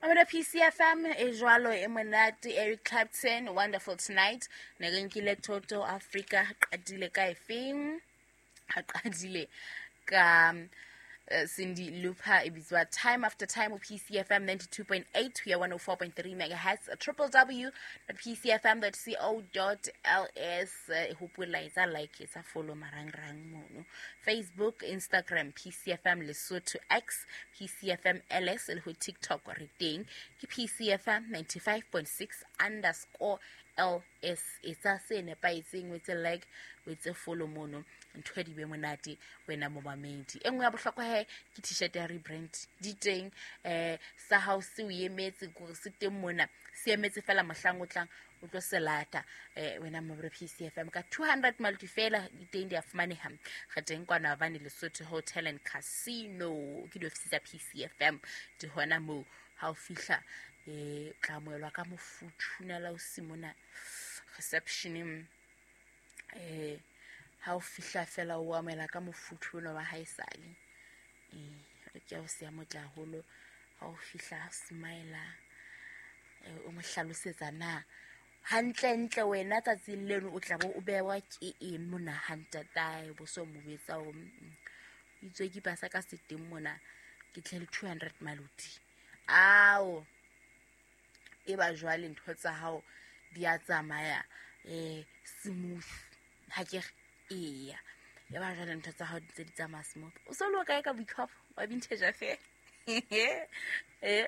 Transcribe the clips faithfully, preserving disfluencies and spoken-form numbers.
Amana P C F M e jwalo e monate. Eric Clapton, Wonderful Tonight. Ne re nkile Toto Africa qadile ka efeng ha qadile ka uh, Cindy Lupa ibizwa Time After Time P C F M ninety-two point eight. We are one oh four point three megahertz. w w w dot p c f m dot co dot l s. Hopula isa like isa follow marang rang mono. Facebook, Instagram, P C F M Lesotho X, P C F M L S, le ho TikTok or teng ke P C F M ninety-five point six underscore L S. Isa se nepaitseng with a like with a follow mono. Ntho di be monate wena mo mamedi engwe ya bohlokwa he ke t-shirt ya rebrand di teng eh sa house o emetse go se teng mona se emetse fela mohlang o tlang o tlo selata eh wena mo P C F M ka two hundred multi fela di teng di afmaneha ga teng kwa na bane Lesotho Hotel and Casino ke di office tsa P C F M di hona mo ha o fihla eh tla moelwa ka mofuthu la o simona reception eh ha o fihla fela o amela ka mofuthu no wa haisale eh re ke o se amotla holo ha o fihla smile o mo hlalosetsa na hantle ntle wena tsatsi leno o tla bo o bewa ke e mona hanta tae bo so mo betsa o itswe ke pasa ka seteng mona ke tlhele two hundred maluti ao e ba jwale ntho tsa hao di a tsamaya eh smooth ha ke iya ya ba jwale ntho tsa hao di tse di tsamaya smooth o so lo kae ka boikhopho wa vintage fe eh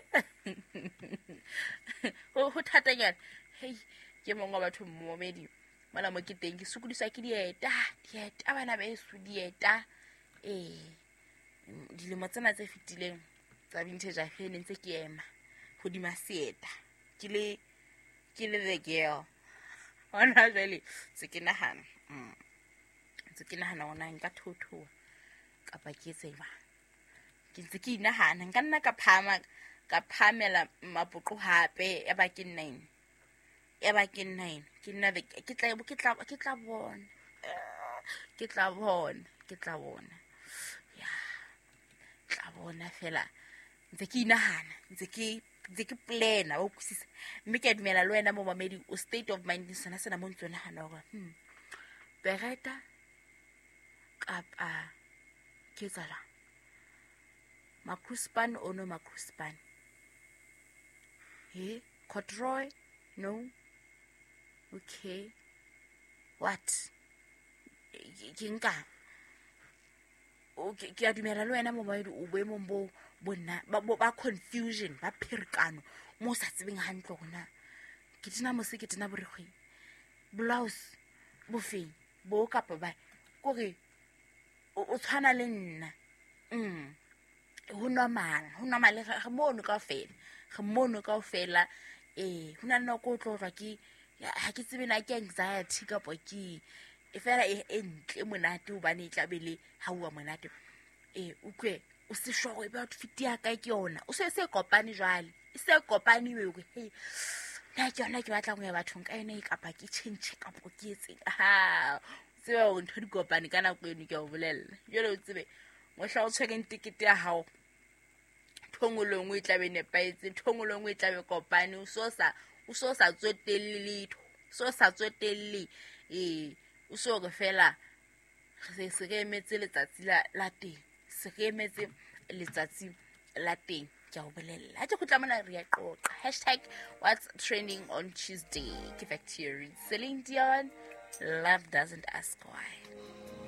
ho ho thatanyana hey ke mongwe wa batho mmomedi mala mo ke teng ke sukudiswa ke dieta dieta bana ba esu dieta eh dilemo tsena tse fitileng tsa vintage fe ne ntse ke ema ho di masieta ke le ke le the girl ona jwale se ke nahana mm se ke nahana ona nka thotho kapa ke tseba ke ntse ke nahana nka nna ka phama ka phamela mapoqo hape ya ba ke nine ya ba ke nine ke nna ke tla ke tla ke tla bona ke tla bona ke tla bona ya tla bona fela ntse ke nahana ntse ke ntse ke plana o kusisa mme ke dumela le wena mo mamedi o state of mind sona sena mo ntsona hana hore hm bereta kapa ke tsala makruspan ono makruspan he corduroy no okay what kinga okay ke a dumela le wena mo mamedi o boemo bo bona ba confusion ba phirikano mo sa tsebeng hantle gona ke tsena mo se ke tsena borekgwe blouse bo fe bo kapa ba gore o tshwana le nna mm ho normal ho normal ga mono ka fela ga mono ka fela eh hona nna go tlotla ke ha ke tsebe na ke anxiety ka poki e fela e entle monate o bane tlabele ha o monate eh o kwe o se shoro e ba outfit ya ka ke yona o se se kopane jwale e se kopane we we hey na ke yona ke batla go ya bathong ka ene e kapa ke change ka po ke etse ha tsebe o ntho di kopane kana go eno ke o bolella jole o tsebe mo hla o tshweng ticket ya hao thongolongwe tla be ne paetse thongolongwe tla be kopane o so sa o so sa tsotelle so sa tsotelle eh o so go fela se se ke emetse letsatsi la la teng se ke emetse letsatsi la teng ke o bolella ha ke go tlamana re ya qoqa hashtag what's trending on Tuesday ke factory Celine Dion love doesn't ask why.